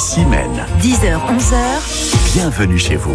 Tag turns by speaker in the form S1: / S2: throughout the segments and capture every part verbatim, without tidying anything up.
S1: Ici Maine.
S2: dix heures, onze heures.
S1: Bienvenue chez vous.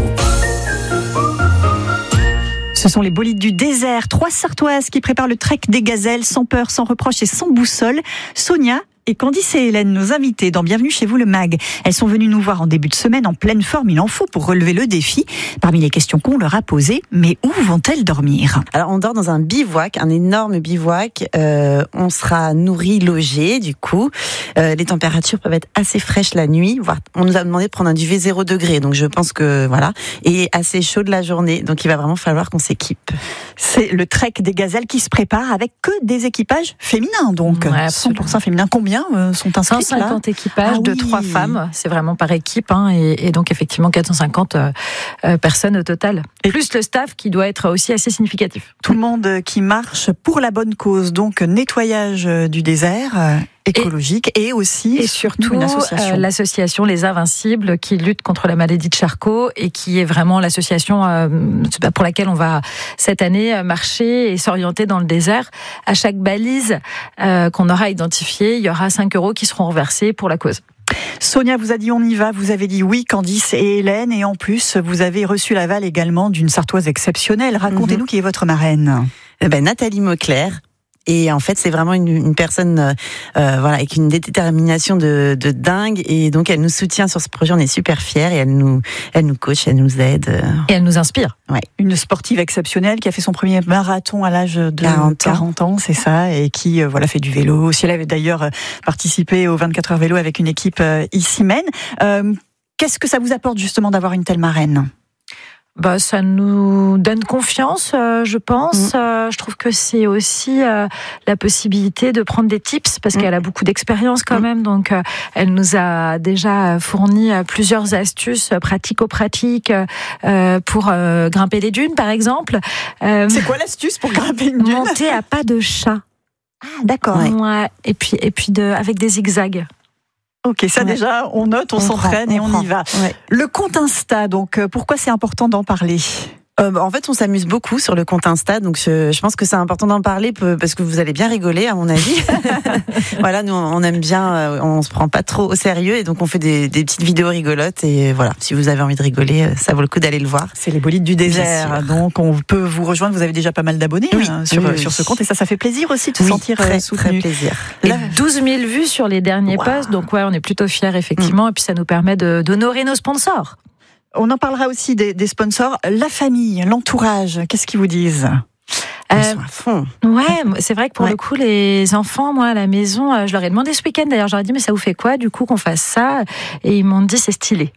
S2: Ce sont les bolides du désert, trois Sartoises qui préparent le trek des gazelles sans peur, sans reproche et sans boussole. Sonia et Candice et Hélène, nos invités dans Bienvenue chez vous le Mag. Elles sont venues nous voir en début de semaine en pleine forme, il en faut pour relever le défi. Parmi les questions qu'on leur a posées, mais où vont-elles dormir ?
S3: Alors on dort dans un bivouac, un énorme bivouac. Euh, on sera nourri, logé du coup. Euh, les températures peuvent être assez fraîches la nuit. Voire, on nous a demandé de prendre un duvet zéro degré, donc je pense que voilà. Et assez chaud de la journée, donc il va vraiment falloir qu'on s'équipe.
S2: C'est le trek des gazelles qui se prépare avec que des équipages féminins, donc
S4: ouais,
S2: cent pour cent féminins. Combien sont inscrits
S4: cent cinquante
S2: là
S4: équipages
S2: ah,
S4: de
S2: oui.
S4: trois femmes, c'est vraiment par équipe, hein, et, et donc effectivement quatre cent cinquante euh, euh, personnes au total. Et plus le staff qui doit être aussi assez significatif.
S2: Tout le monde qui marche pour la bonne cause, donc nettoyage du désert euh, écologique et, et aussi
S4: et surtout
S2: une association.
S4: Euh, l'association Les Invincibles qui lutte contre la maladie de Charcot et qui est vraiment l'association euh, pour laquelle on va cette année marcher et s'orienter dans le désert. À chaque balise euh, qu'on aura identifiée, il y aura cinq euros qui seront reversés pour la cause.
S2: Sonia vous a dit on y va, vous avez dit oui, Candice et Hélène, et en plus vous avez reçu l'aval également d'une Sartoise exceptionnelle. Racontez-nous mm-hmm. qui est votre marraine.
S3: Eh ben, Nathalie Mauclair. Et en fait, c'est vraiment une, une personne euh, voilà, avec une détermination de, de dingue. Et donc, elle nous soutient sur ce projet. On est super fiers. Et elle nous, elle nous coach, elle nous aide.
S4: Et elle nous inspire.
S3: Ouais.
S2: Une sportive exceptionnelle qui a fait son premier marathon à l'âge de
S3: quarante ans,
S2: quarante ans, c'est ça. Et qui euh, voilà, fait du vélo. Si elle avait d'ailleurs participé aux vingt-quatre heures vélo avec une équipe euh, ici Maine. Euh, qu'est-ce que ça vous apporte justement d'avoir une telle marraine ?
S4: Bah, ça nous donne confiance, euh, je pense. Mmh. Euh, je trouve que c'est aussi euh, la possibilité de prendre des tips parce mmh. qu'elle a beaucoup d'expérience quand mmh. même. Donc, euh, elle nous a déjà fourni euh, plusieurs astuces pratico-pratiques euh, pour euh, grimper les dunes, par exemple.
S2: Euh, c'est quoi l'astuce pour grimper une dune ?
S4: Monter à pas de chat.
S2: Ah, d'accord.
S4: Ouais. Ouais. Et puis, et puis de, avec des zigzags.
S2: Ok, ça ouais. déjà, on note, on, on s'entraîne prend, on et on prend. y va.
S3: Ouais.
S2: Le compte Insta, donc, pourquoi c'est important d'en parler ?
S3: Euh, en fait, on s'amuse beaucoup sur le compte Insta, donc je, je pense que c'est important d'en parler parce que vous allez bien rigoler, à mon avis. Voilà, nous on aime bien, on se prend pas trop au sérieux et donc on fait des, des petites vidéos rigolotes et voilà. Si vous avez envie de rigoler, ça vaut le coup d'aller le voir.
S2: C'est les bolides du désert, donc on peut vous rejoindre. Vous avez déjà pas mal d'abonnés
S3: oui,
S2: hein, sur,
S3: oui, oui.
S2: sur ce compte et ça, ça fait plaisir aussi de se
S3: oui,
S2: sentir
S3: très,
S2: soutenu.
S3: Très plaisir.
S4: Et douze mille vues sur les derniers wow. posts, donc ouais, on est plutôt fiers effectivement, mmh. et puis ça nous permet de, d'honorer nos sponsors.
S2: On en parlera aussi des, des sponsors. La famille, l'entourage, qu'est-ce qu'ils vous disent ?
S3: Ils sont à fond.
S4: Ouais, c'est vrai que pour ouais. le coup, les enfants, moi, à la maison, je leur ai demandé ce week-end, d'ailleurs, je leur ai dit, mais ça vous fait quoi, du coup, qu'on fasse ça ? Et ils m'ont dit, c'est stylé.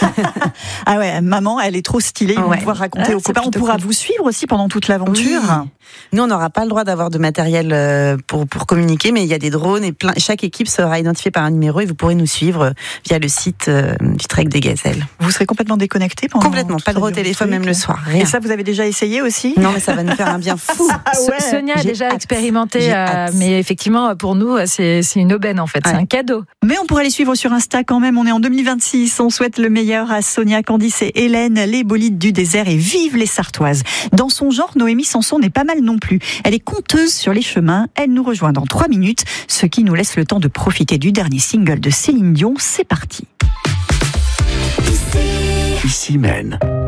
S2: Ah ouais, maman, elle est trop stylée, ils ouais. vont pouvoir raconter ah, aux copains. On pourra cool. vous suivre aussi pendant toute l'aventure.
S3: Oui. Nous, on n'aura pas le droit d'avoir de matériel pour, pour communiquer, mais il y a des drones et plein, chaque équipe sera identifiée par un numéro et vous pourrez nous suivre via le site du Trek des Gazelles.
S2: Vous serez complètement déconnectés pendant
S3: Complètement, pas de au téléphone même le soir. Rien.
S2: Et ça, vous avez déjà essayé aussi ?
S3: Non, mais ça va nous faire un bien fou.
S2: Ah ouais.
S4: Sonia a déjà
S3: hâte.
S4: expérimenté, euh, mais effectivement, pour nous, c'est, c'est une aubaine en fait, ouais. c'est un cadeau.
S2: Mais on pourrait les suivre sur Insta quand même, on est en deux mille vingt-six, on souhaite le meilleur à Sonia, Candice et Hélène, les bolides du désert et vive les Sartoises. Dans son genre, Noémie Sanson n'est pas mal non plus. Elle est conteuse sur les chemins, elle nous rejoint dans trois minutes, ce qui nous laisse le temps de profiter du dernier single de Céline Dion, c'est parti.
S1: Ici Maine.